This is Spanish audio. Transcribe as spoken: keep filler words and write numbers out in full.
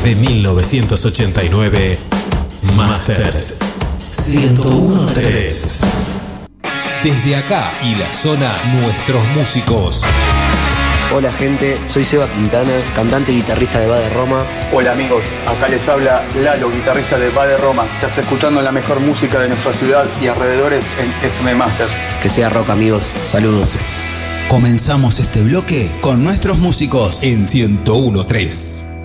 Desde mil novecientos ochenta y nueve, Masters ciento uno punto tres. Desde acá y la zona, nuestros músicos. Hola gente, soy Seba Quintana, cantante y guitarrista de Bade Roma. Hola amigos, acá les habla Lalo, guitarrista de Bade Roma. Estás escuchando la mejor música de nuestra ciudad y alrededores en F M Masters. Que sea rock amigos, saludos. Comenzamos este bloque con nuestros músicos en ciento uno punto tres.